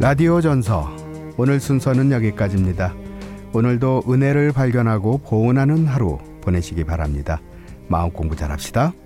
라디오 전서 오늘 순서는 여기까지입니다. 오늘도 은혜를 발견하고 보은하는 하루 보내시기 바랍니다. 마음 공부 잘합시다.